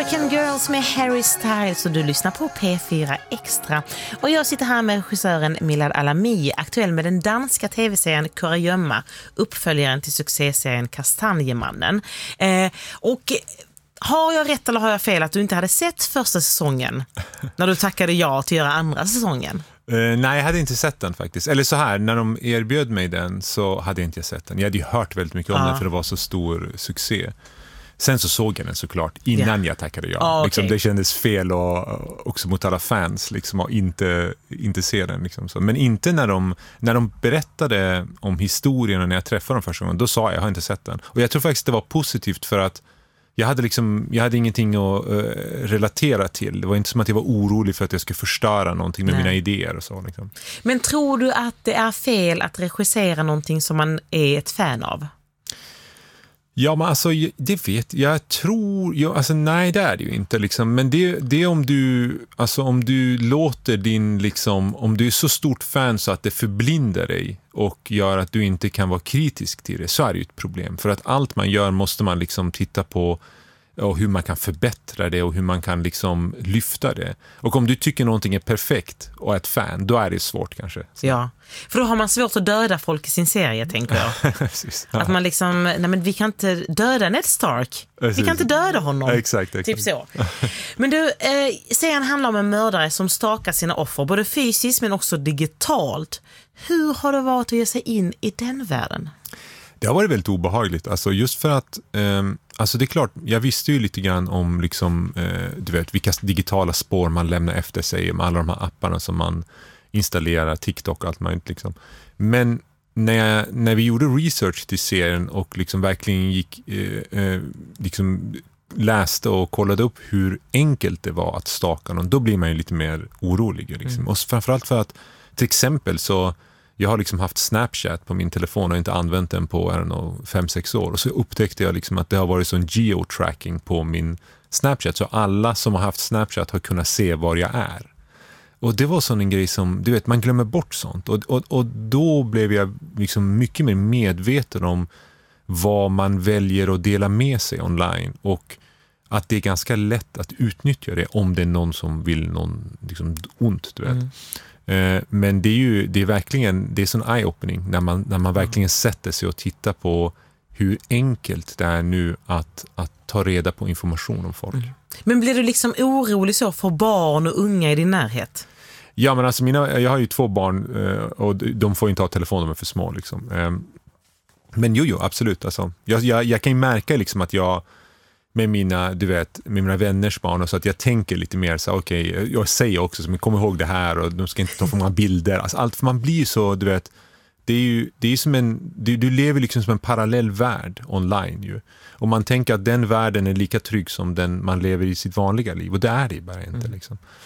American Girls med Harry Styles och du lyssnar på P4 Extra. Och jag sitter här med regissören Milad Alami, aktuell med den danska tv-serien Kurragömma, uppföljaren till succéserien Kastanjemannen. Och har jag rätt eller har jag fel att du inte hade sett första säsongen när du tackade ja till att göra andra säsongen? Nej, jag hade inte sett den faktiskt. Eller så här, när de erbjöd mig den så hade jag inte sett den. Jag hade ju hört väldigt mycket om den för det var så stor succé. Sen så såg jag den såklart innan jag tackade ja. Liksom, det kändes fel och också mot alla fans liksom, att inte se den. Liksom, så. Men inte när de berättade om historien och när jag träffade dem första gången, då sa jag har inte sett den. Och jag tror faktiskt det var positivt för att jag hade ingenting att relatera till. Det var inte som att jag var orolig för att jag skulle förstöra någonting med mina idéer och så. Liksom. Men tror du att det är fel att regissera någonting som man är ett fan av? Ja, men alltså, det vet jag. Tror... alltså, nej, det är det ju inte. Liksom. Men det är om du låter din... Liksom, om du är så stort fan så att det förblindar dig och gör att du inte kan vara kritisk till det, så är det ju ett problem. För att allt man gör måste man liksom titta på och hur man kan förbättra det och hur man kan liksom lyfta det. Och om du tycker någonting är perfekt och är ett fan, då är det svårt kanske. Så. Ja, för då har man svårt att döda folk i sin serie, tänker jag. Precis, ja. Att man liksom, nej men vi kan inte döda Ned Stark. Vi kan inte döda honom. Exakt. Typ så. Men du, serien handlar om en mördare som stakar sina offer, både fysiskt men också digitalt. Hur har det varit att ge sig in i den världen? Det har varit väldigt obehagligt. Alltså just för att, alltså det är klart, jag visste ju lite grann om liksom, du vet, vilka digitala spår man lämnar efter sig med alla de här apparna som man installerar, TikTok och allt möjligt liksom. Men när vi gjorde research till serien och liksom verkligen gick, liksom läste och kollade upp hur enkelt det var att staka någon, då blir man ju lite mer orolig liksom. Och framförallt för att, till exempel så jag har liksom haft Snapchat på min telefon och inte använt den på 5-6 år. Och så upptäckte jag liksom att det har varit sån geotracking på min Snapchat. Så alla som har haft Snapchat har kunnat se var jag är. Och det var sån en grej som, du vet, man glömmer bort sånt. Och då blev jag liksom mycket mer medveten om vad man väljer att dela med sig online. Och att det är ganska lätt att utnyttja det om det är någon som vill någon liksom ont, du vet. Men det är verkligen, det är sån eye-opening när man verkligen sätter sig och tittar på hur enkelt det är nu att ta reda på information om folk. Men blir du liksom orolig så för barn och unga i din närhet? Ja, men alltså jag har ju 2 barn och de får inte ha telefon, de är för små liksom. Men jo, absolut alltså. Jag kan ju märka liksom att jag med mina vänners barn och så att jag tänker lite mer så okej, jag säger också så, men kom ihåg det här och de ska inte ta för många bilder. Alltså allt, för man blir ju så, du vet, det är som du lever liksom som en parallell värld online ju. Och man tänker att den världen är lika trygg som den man lever i sitt vanliga liv, och det är det bara inte liksom.